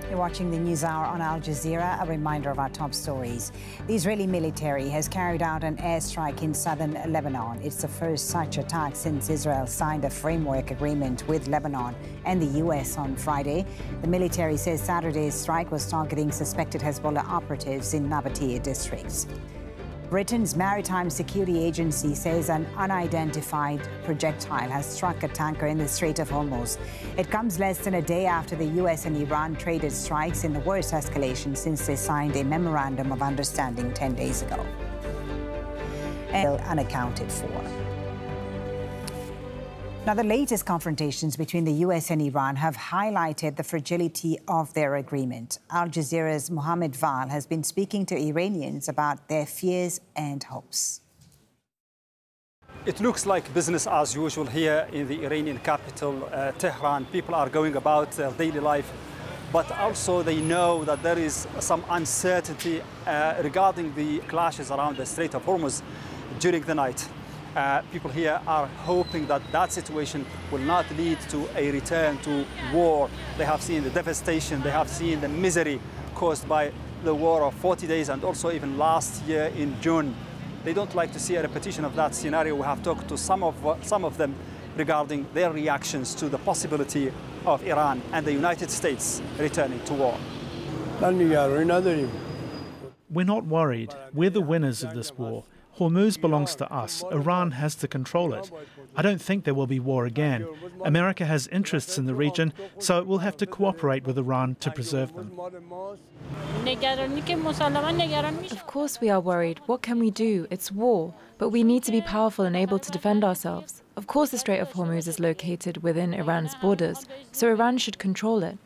You're watching the News Hour on Al Jazeera. A reminder of our top stories. The Israeli military has carried out an airstrike in southern Lebanon. It's the first such attack since Israel signed a framework agreement with Lebanon and the U.S. on Friday. The military says Saturday's strike was targeting suspected Hezbollah operatives in Nabatea districts. Britain's Maritime Security Agency says an unidentified projectile has struck a tanker in the Strait of Hormuz. It comes less than a day after the U.S. and Iran traded strikes in the worst escalation since they signed a memorandum of understanding 10 days ago. And unaccounted for. Now, the latest confrontations between the U.S. and Iran have highlighted the fragility of their agreement. Al Jazeera's Mohammed Val has been speaking to Iranians about their fears and hopes. It looks like business as usual here in the Iranian capital, Tehran. People are going about their daily life, but also they know that there is some uncertainty regarding the clashes around the Strait of Hormuz during the night. People here are hoping that that situation will not lead to a return to war. They have seen the devastation, they have seen the misery caused by the war of 40 days and also even last year in June. They don't like to see a repetition of that scenario. We have talked to some of them regarding their reactions to the possibility of Iran and the United States returning to war. We're not worried. We're the winners of this war. Hormuz belongs to us. Iran has to control it. I don't think there will be war again. America has interests in the region, so it will have to cooperate with Iran to preserve them. Of course we are worried. What can we do? It's war. But we need to be powerful and able to defend ourselves. Of course the Strait of Hormuz is located within Iran's borders, so Iran should control it.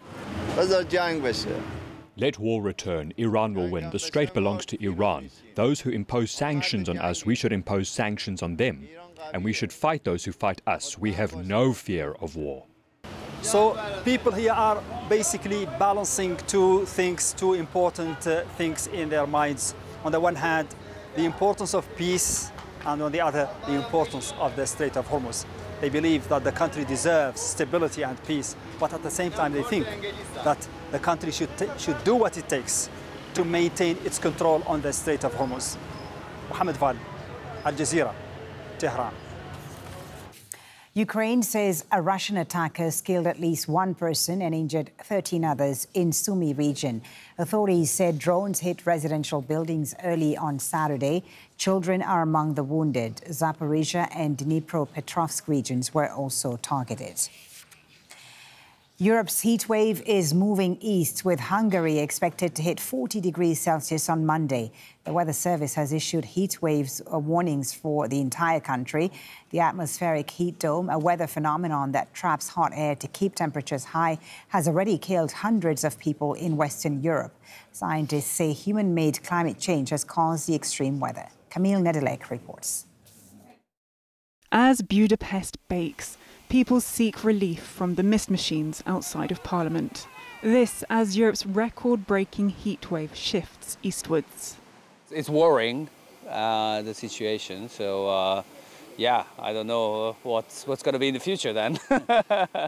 Let war return. Iran will win. The strait belongs to Iran. Those who impose sanctions on us, we should impose sanctions on them. And we should fight those who fight us. We have no fear of war. So people here are basically balancing two important things in their minds. On the one hand, the importance of peace, and on the other, the importance of the Strait of Hormuz. They believe that the country deserves stability and peace, but at the same time they think that the country should do what it takes to maintain its control on the Strait of Hormuz. Mohammed Val, Al Jazeera, Tehran. Ukraine says a Russian attacker killed at least one person and injured 13 others in Sumy region. Authorities said drones hit residential buildings early on Saturday. Children are among the wounded. Zaporizhia and Dnipropetrovsk regions were also targeted. Europe's heat wave is moving east, with Hungary expected to hit 40 degrees Celsius on Monday. The Weather Service has issued heat waves warnings for the entire country. The atmospheric heat dome, a weather phenomenon that traps hot air to keep temperatures high, has already killed hundreds of people in Western Europe. Scientists say human-made climate change has caused the extreme weather. Camille Nedelec reports. As Budapest bakes, people seek relief from the mist machines outside of Parliament. This as Europe's record-breaking heatwave shifts eastwards. It's worrying, the situation. So, yeah, I don't know what's going to be in the future then.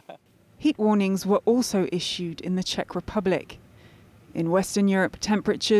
Heat warnings were also issued in the Czech Republic. In Western Europe, temperatures